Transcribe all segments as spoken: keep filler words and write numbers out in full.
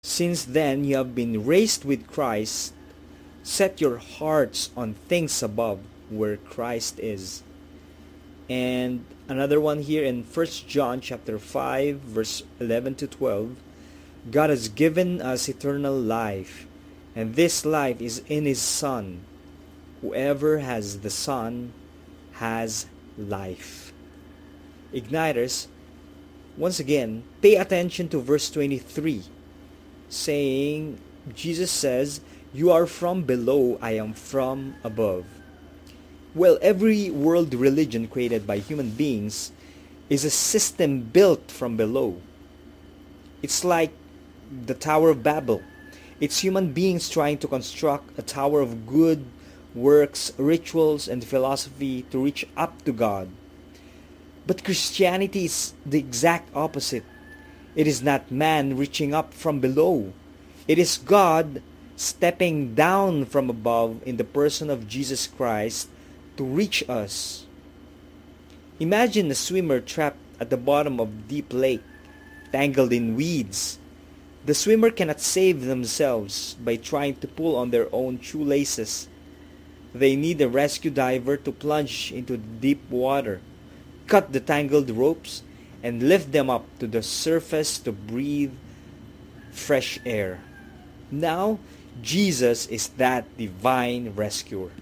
Since then you have been raised with Christ. Set your hearts on things above, where Christ is. And another one here in First John chapter five verse eleven to twelve. God has given us eternal life, and this life is in his Son. Whoever has the Son has life. Igniters, once again, pay attention to verse twenty-three, saying, Jesus says, "You are from below, I am from above." Well, every world religion created by human beings is a system built from below. It's like the Tower of Babel. It's human beings trying to construct a tower of good works, rituals, and philosophy to reach up to God. But Christianity is the exact opposite. It is not man reaching up from below. It is God stepping down from above in the person of Jesus Christ to reach us. Imagine a swimmer trapped at the bottom of a deep lake, tangled in weeds. The swimmer cannot save themselves by trying to pull on their own shoelaces. They need a rescue diver to plunge into the deep water, cut the tangled ropes, and lift them up to the surface to breathe fresh air. Now, Jesus is that divine rescuer.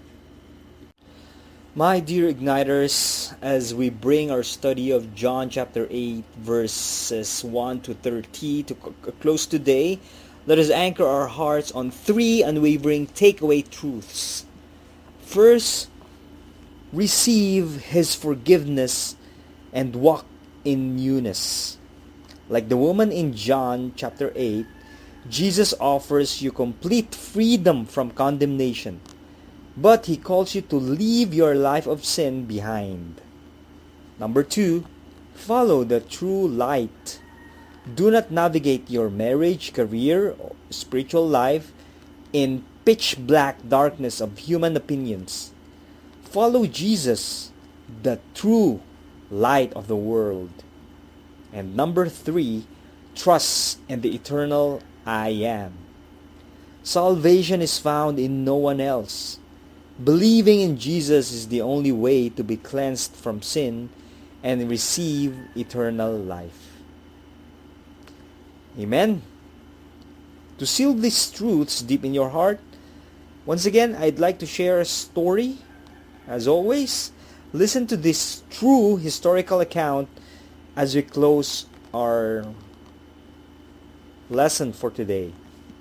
My dear Igniters, as we bring our study of John chapter eight verses one to thirty to a close today, let us anchor our hearts on three unwavering takeaway truths. First, receive His forgiveness and walk in newness. Like the woman in John chapter eight, Jesus offers you complete freedom from condemnation, but He calls you to leave your life of sin behind. Number two, follow the true light. Do not navigate your marriage, career, or spiritual life in pitch black darkness of human opinions. Follow Jesus, the true light of the world. And number three, trust in the eternal I Am. Salvation is found in no one else. Believing in Jesus is the only way to be cleansed from sin and receive eternal life. Amen. To seal these truths deep in your heart, once again, I'd like to share a story. As always, listen to this true historical account as we close our lesson for today.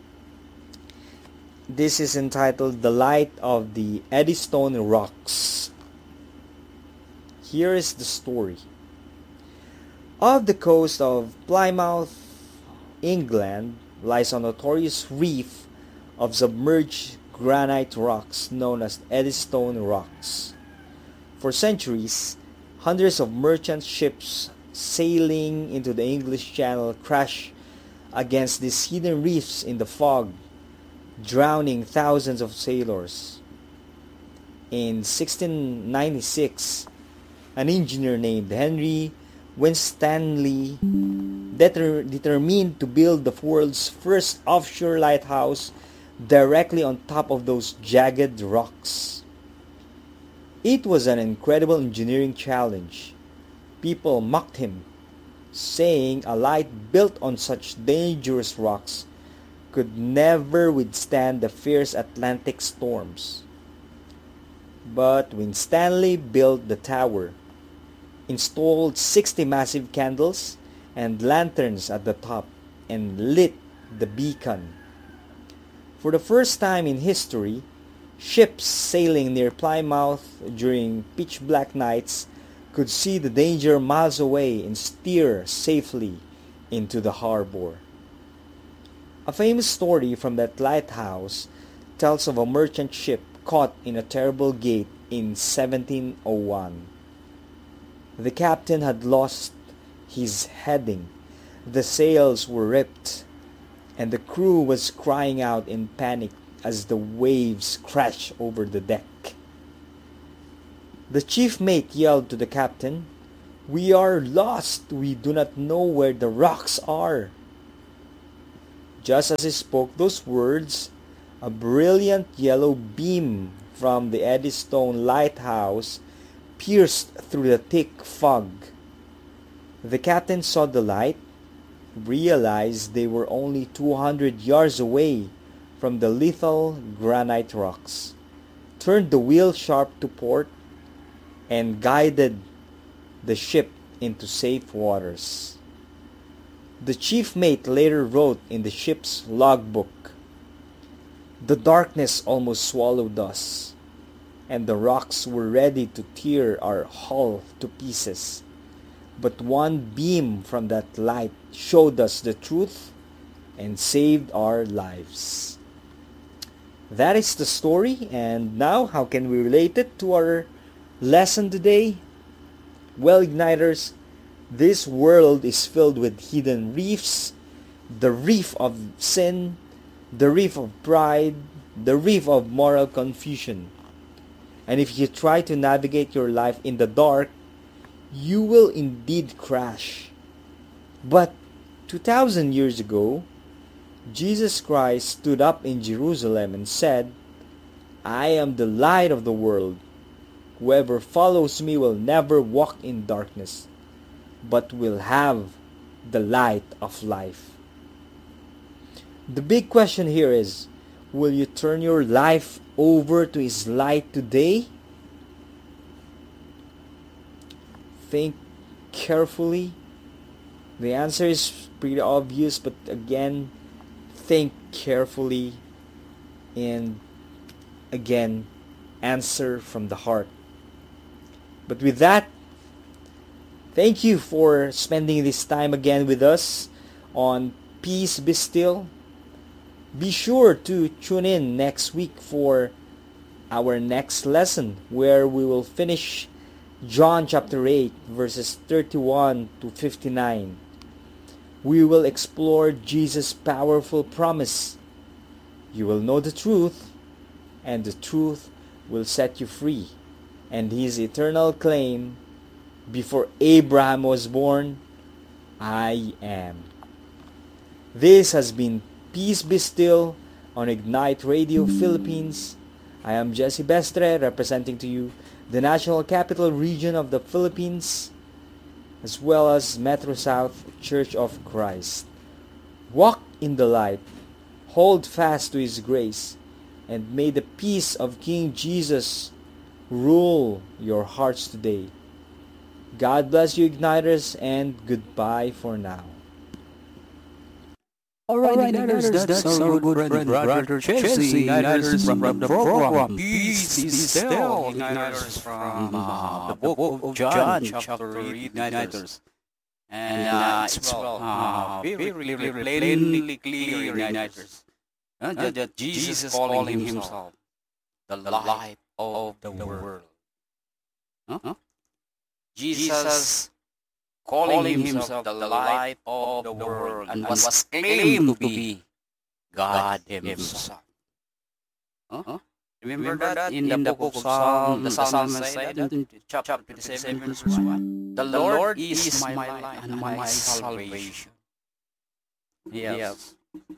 This is entitled The Light of the Eddystone Rocks. Here is the story. Off the coast of Plymouth, England, lies a notorious reef of submerged granite rocks known as Eddystone Rocks. For centuries, hundreds of merchant ships sailing into the English Channel crashed against these hidden reefs in the fog, drowning thousands of sailors. In sixteen ninety-six, an engineer named Henry Winstanley deter- determined to build the world's first offshore lighthouse directly on top of those jagged rocks. It was an incredible engineering challenge. People mocked him, saying a light built on such dangerous rocks could never withstand the fierce Atlantic storms. But Winstanley built the tower, installed sixty massive candles and lanterns at the top, and lit the beacon. For the first time in history, ships sailing near Plymouth during pitch-black nights could see the danger miles away and steer safely into the harbor. A famous story from that lighthouse tells of a merchant ship caught in a terrible gale in seventeen oh one. The captain had lost his heading, the sails were ripped, and the crew was crying out in panic as the waves crashed over the deck. The chief mate yelled to the captain, "We are lost! We do not know where the rocks are!" Just as he spoke those words, a brilliant yellow beam from the Eddystone lighthouse pierced through the thick fog. The captain saw the light, realized they were only two hundred yards away from the lethal granite rocks, turned the wheel sharp to port, and guided the ship into safe waters. The chief mate later wrote in the ship's logbook, "The darkness almost swallowed us, and the rocks were ready to tear our hull to pieces. But one beam from that light showed us the truth and saved our lives." That is the story, and now how can we relate it to our lesson today? Well, Igniters, this world is filled with hidden reefs, the reef of sin, the reef of pride, the reef of moral confusion. And if you try to navigate your life in the dark, you will indeed crash. But two thousand years ago, Jesus Christ stood up in Jerusalem and said, "I am the light of the world. Whoever follows me will never walk in darkness, but will have the light of life." The big question here is, will you turn your life over to His light today? Think carefully. The answer is pretty obvious, but again, think carefully and again, answer from the heart. But with that, thank you for spending this time again with us on Peace Be Still. Be sure to tune in next week for our next lesson, where we will finish John chapter eight verses thirty-one to fifty-nine. We will explore Jesus' powerful promise. You will know the truth, and the truth will set you free. And His eternal claim, before Abraham was born, I am. This has been Peace Be Still on Ignite Radio Philippines. I am Jesse Bestre, representing to you the National Capital Region of the Philippines, as well as Metro South Church of Christ. Walk in the light, hold fast to His grace, and may the peace of King Jesus rule your hearts today. God bless you, Igniters, and goodbye for now. Alright, Alright Igniters, that's, that's our good friend, friend Brother Chelsea, Igniters from, from the program Peace Be Still, Igniters from uh, the book of John, chapter eight, Igniters. And uh, it's well, uh, very, very plainly clear, Igniters, uh, that, that Jesus calling Himself the light of the world. Huh? Jesus calling Himself the light of the world and was claimed to be God Himself. Huh? Remember that in, in the book of Psalm, the psalmist said that in chapter twenty-seven, verse one, "The Lord is my light and my salvation." Yes.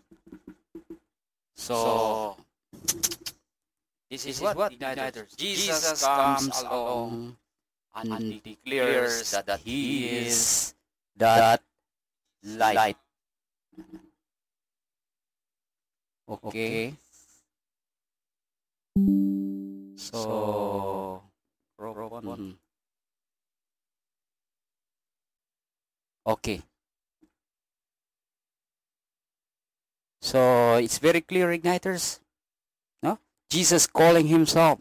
So, this is what, Igniters, Jesus comes along and declares that He is that light. Okay. So, one. Okay. So, it's very clear, Igniters. No? Jesus calling Himself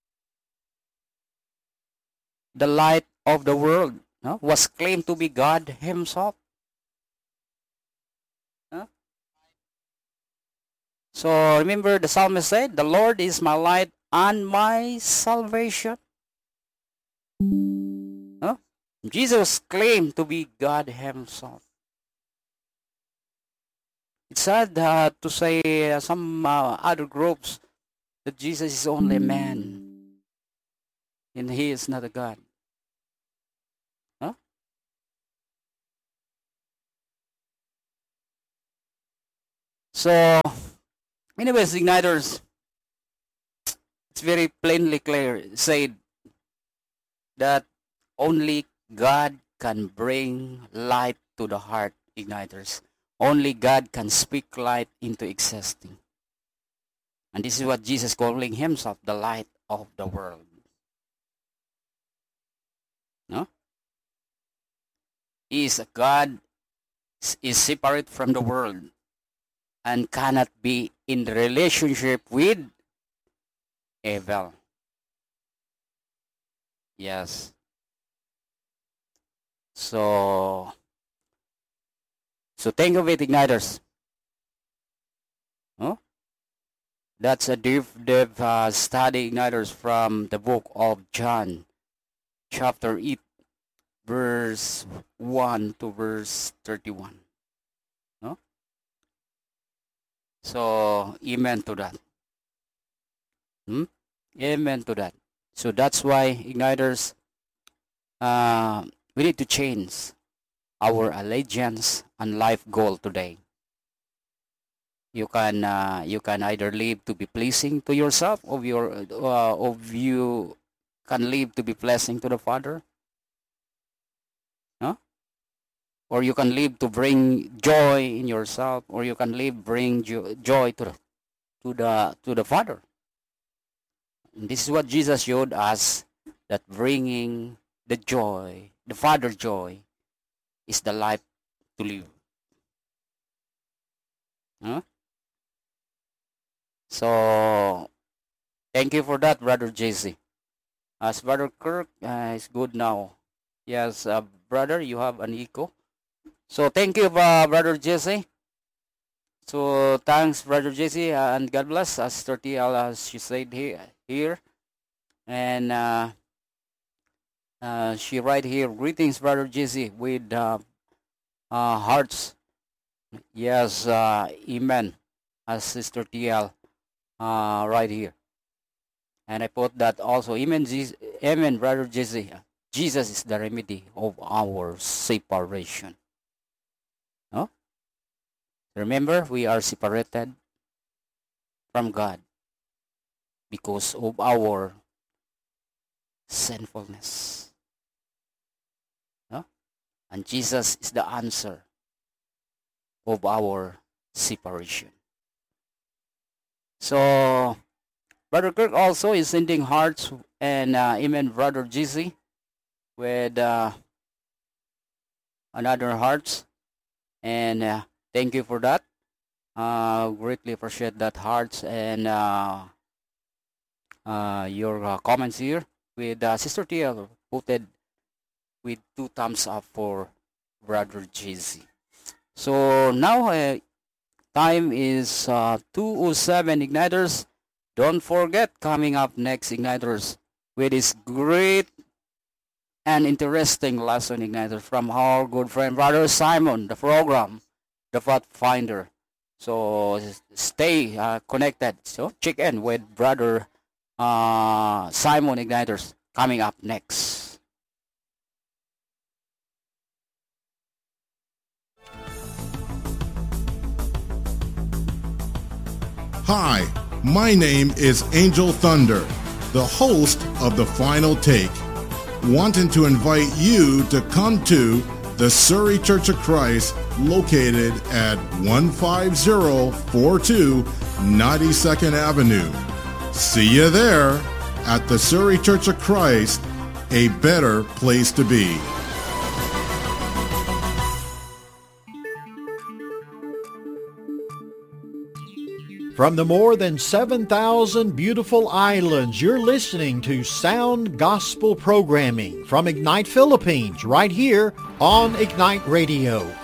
the light of the world, no? Was claimed to be God Himself. No? So remember the psalmist said, "The Lord is my light and my salvation." No? Jesus claimed to be God Himself. It's sad uh, to say uh, some uh, other groups that Jesus is only a man and He is not a God. Huh? So, anyways, igniters, it's very plainly clear, said that only God can bring light to the heart, igniters. Only God can speak light into existing. And this is what Jesus calling himself, the light of the world. No? He is a God, is separate from the world, and cannot be in relationship with evil. Yes. So, so think of it, igniters. Huh? That's a deep, deep uh, study, igniters, from the book of John, chapter eight, verse one to verse thirty-one. No? So, amen to that. Hmm? Amen to that. So that's why, igniters, uh, we need to change our allegiance and life goal today. You can uh, you can either live to be pleasing to yourself, or your uh, of you can live to be pleasing to the Father. Huh? Or you can live to bring joy in yourself, or you can live bring jo- joy to the, to the to the Father. And this is what Jesus showed us, that bringing the joy, the Father joy, is the life to live. Huh? So, thank you for that, Brother J C. As Brother Kirk uh, is good now. Yes, uh, brother, you have an echo. So, thank you, uh, Brother J C. So, thanks, Brother J C, uh, and God bless. As Sister T L, as she said here, here. And uh, uh, she write here, greetings, Brother J C, with uh, uh, hearts. Yes, uh, amen, as Sister T L uh, right here. And I put that also, amen, Jesus, amen, Brother J C. Jesus is the remedy of our separation. No? Remember, we are separated from God because of our sinfulness. No? And Jesus is the answer of our separation. So, Brother Kirk also is sending hearts, and uh, amen, Brother G C, with uh, another hearts. And uh, thank you for that. Uh, greatly appreciate that hearts and uh, uh, your uh, comments here. With uh, Sister Tia voted with two thumbs up for Brother J C. So now uh, time is uh, two oh seven, Igniters. Don't forget, coming up next, Igniters, with this great and interesting lesson, Igniters, from our good friend Brother Simon, the program, the Pathfinder. So stay uh, connected. So check in with Brother uh, Simon, Igniters, coming up next. Hi, my name is Angel Thunder, the host of The Final Take, wanting to invite you to come to the Surrey Church of Christ, located at one five zero four two ninety-second Avenue. See you there at the Surrey Church of Christ, a better place to be. From the more than seven thousand beautiful islands, you're listening to Sound Gospel Programming from Ignite Philippines, right here on Ignite Radio.